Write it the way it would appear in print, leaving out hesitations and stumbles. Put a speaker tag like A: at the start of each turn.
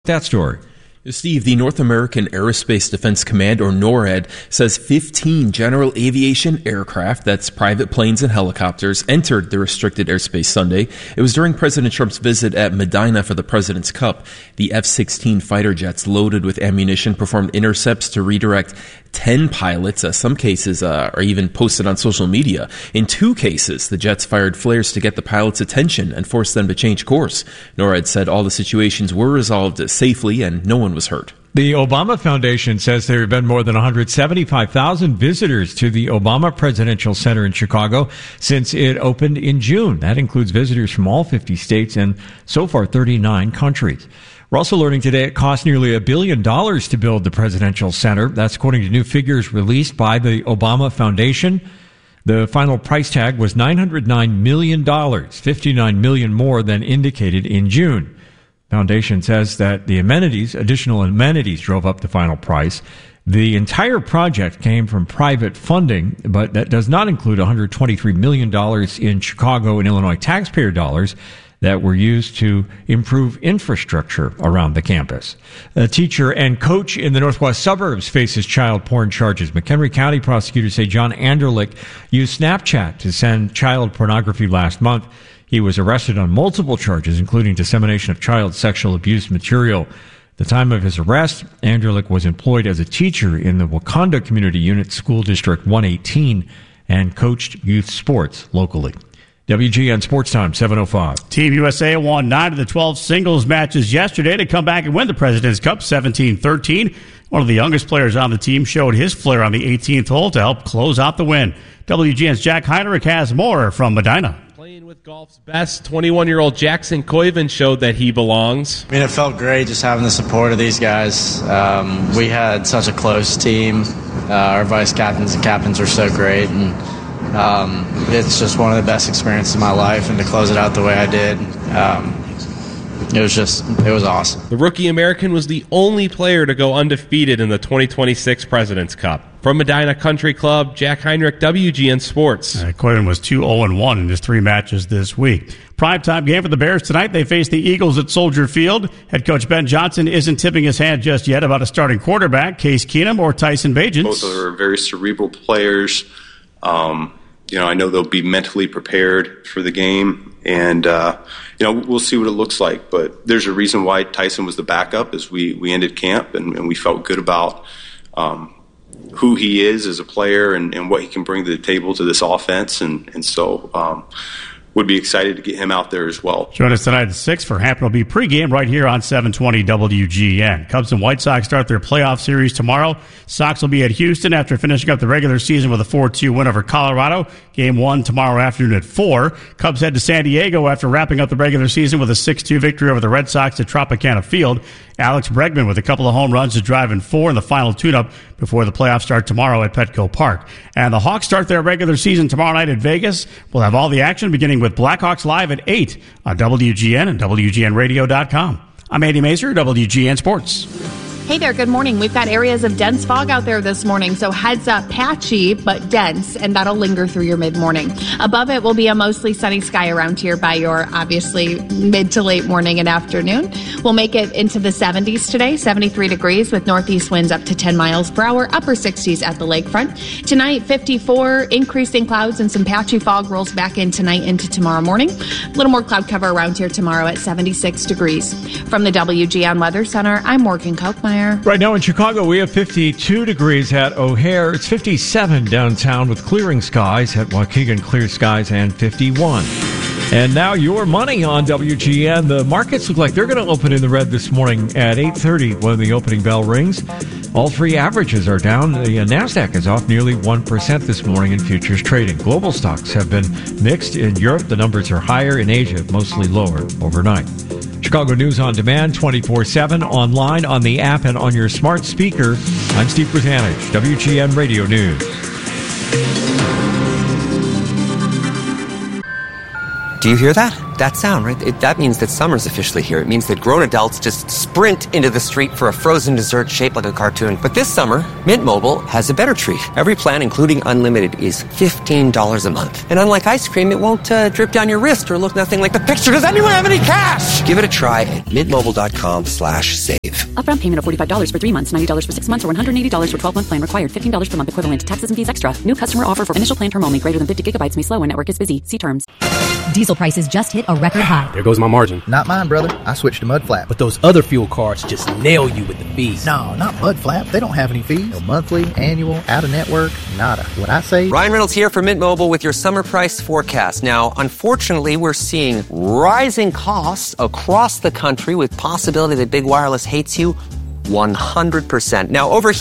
A: That story.
B: Steve, the North American Aerospace Defense Command, or NORAD, says 15 general aviation aircraft, that's private planes and helicopters, entered the restricted airspace Sunday. It was during President Trump's visit at Medina for the President's Cup. The F-16 fighter jets loaded with ammunition performed intercepts to redirect 10 pilots. Some cases are even posted on social media. In 2 cases, the jets fired flares to get the pilots' attention and forced them to change course. NORAD said all the situations were resolved safely and no one was hurt.
A: The Obama Foundation says there have been more than 175,000 visitors to the Obama Presidential Center in Chicago since it opened in June. That includes visitors from all 50 states and so far 39 countries. We're also learning today it cost nearly $1 billion to build the Presidential Center. That's according to new figures released by the Obama Foundation. The final price tag was $909 million, $59 million more than indicated in June. Foundation says that the additional amenities drove up the final price. The entire project came from private funding, but that does not include $123 million in Chicago and Illinois taxpayer dollars that were used to improve infrastructure around the campus. A teacher and coach in the northwest suburbs faces child porn charges. McHenry County prosecutors say John Anderlich used Snapchat to send child pornography last month. He was arrested on multiple charges, including dissemination of child sexual abuse material. At the time of his arrest, Anderlich was employed as a teacher in the Wakanda Community Unit School District 118 and coached youth sports locally. WGN Sports Time, 7:05.
C: Team USA won 9 of the 12 singles matches yesterday to come back and win the President's Cup 17-13. One of the youngest players on the team showed his flair on the 18th hole to help close out the win. WGN's Jack Heinrich has more from Medina.
D: Playing with golf's best, 21-year-old Jackson Koiven showed that he belongs.
E: I mean, it felt great just having the support of these guys. We had such a close team. Our vice captains and captains were so great, and it's just one of the best experiences of my life, and to close it out the way I did, it was awesome.
D: The rookie American was the only player to go undefeated in the 2026 President's Cup. From Medina Country Club, Jack Heinrich, WGN Sports.
C: Koiven was 2-0-1 in his 3 matches this week. Primetime game for the Bears tonight. They face the Eagles at Soldier Field. Head coach Ben Johnson isn't tipping his hand just yet about a starting quarterback, Case Keenum or Tyson Bagent.
F: Both are very cerebral players. I know they'll be mentally prepared for the game, and we'll see what it looks like. But there's a reason why Tyson was the backup as we ended camp, and we felt good about who he is as a player and what he can bring to the table to this offense, and so would be excited to get him out there as well.
C: Join us tonight at 6 for Hampton will be pregame right here on 720 WGN. Cubs and White Sox start their playoff series tomorrow. Sox will be at Houston after finishing up the regular season with a 4-2 win over Colorado. Game 1 tomorrow afternoon at 4. Cubs head to San Diego after wrapping up the regular season with a 6-2 victory over the Red Sox at Tropicana Field. Alex Bregman with a couple of home runs to drive in 4 in the final tune-up before the playoffs start tomorrow at Petco Park. And the Hawks start their regular season tomorrow night at Vegas. We'll have all the action beginning with Blackhawks Live at 8 on WGN and WGNradio.com. I'm Andy Mazer, WGN Sports.
G: Hey there, good morning. We've got areas of dense fog out there this morning, so heads up, patchy but dense, and that'll linger through your mid-morning. Above it will be a mostly sunny sky around here by your, obviously, mid to late morning and afternoon. We'll make it into the 70s today, 73 degrees with northeast winds up to 10 miles per hour, upper 60s at the lakefront. Tonight, 54, increasing clouds and some patchy fog rolls back in tonight into tomorrow morning. A little more cloud cover around here tomorrow at 76 degrees. From the WGN Weather Center, I'm Morgan Kochmeyer.
A: Right now in Chicago, we have 52 degrees at O'Hare. It's 57 downtown with clearing skies. At Waukegan, clear skies and 51. And now your money on WGN. The markets look like they're going to open in the red this morning at 8:30 when the opening bell rings. All 3 averages are down. The NASDAQ is off nearly 1% this morning in futures trading. Global stocks have been mixed. In Europe, the numbers are higher. In Asia, mostly lower overnight. Chicago News on Demand, 24/7, online, on the app, and on your smart speaker. I'm Steve Brzanich, WGN Radio News.
H: Do you hear that? that sound, right? That means that summer's officially here. It means that grown adults just sprint into the street for a frozen dessert shaped like a cartoon. But this summer, Mint Mobile has a better treat. Every plan, including unlimited, is $15 a month. And unlike ice cream, it won't drip down your wrist or look nothing like the picture. Does anyone have any cash? Give it a try at mintmobile.com/save.
I: Upfront payment of $45 for 3 months, $90 for 6 months, or $180 for 12-month plan required. $15 per month equivalent to taxes and fees extra. New customer offer for initial plan term only. Greater than 50 gigabytes may slow when network is busy. See terms.
J: Diesel prices just hit a record high.
K: There goes my margin.
L: Not mine, brother. I switched to Mud Flap.
K: But those other fuel cards just nail you with the fees.
L: No, not Mud Flap. They don't have any fees. No monthly, annual, out-of-network, nada. What I say...
H: Ryan Reynolds here for Mint Mobile with your summer price forecast. Now, unfortunately, we're seeing rising costs across the country with possibility that big wireless hates you 100%. Now, over